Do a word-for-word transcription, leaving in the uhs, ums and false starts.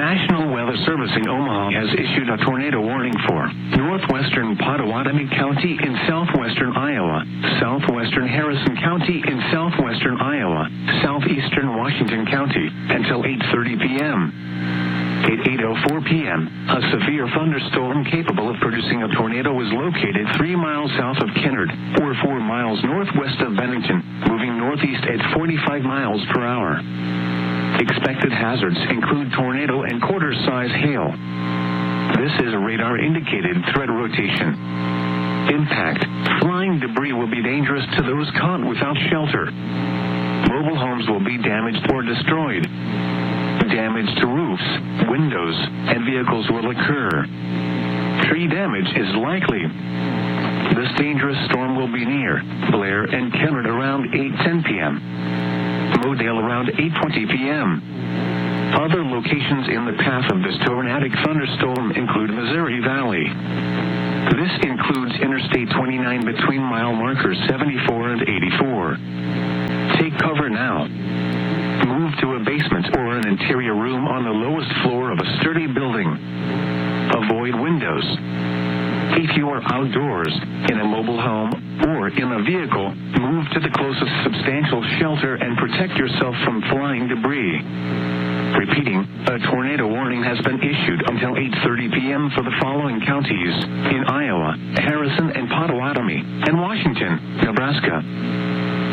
National Weather Service in Omaha has issued a tornado warning for northwestern Pottawatomie County in southwestern Iowa, southwestern Harrison County in southwestern Iowa, southeastern Washington County until eight thirty p.m. At eight oh four p.m., a severe thunderstorm capable of producing a tornado was located three miles south of Kennard, or four miles northwest of Bennington, moving northeast at forty-five miles per hour. Expected hazards include tornado and quarter-size hail. This is a radar-indicated threat rotation. Impact. Flying debris will be dangerous to those caught without shelter. Mobile homes will be damaged or destroyed. Damage to roofs, windows, and vehicles will occur. Tree damage is likely. This dangerous storm will be near Blair and Kennard around eight ten p.m. Modale around eight twenty p.m. Other locations in the path of this tornadic thunderstorm include Missouri Valley. This includes Interstate twenty-nine between mile markers seventy-four and eighty-four. Take cover now. Move to a basement or an interior room on the lowest floor of a sturdy building. Avoid windows. If you are outdoors, in a mobile home, or in a vehicle, move to the closest substantial shelter and protect yourself from flying debris. Repeating, a tornado warning has been issued until eight thirty p.m. for the following counties in Iowa, Harrison and Pottawatomie, and Washington, Nebraska.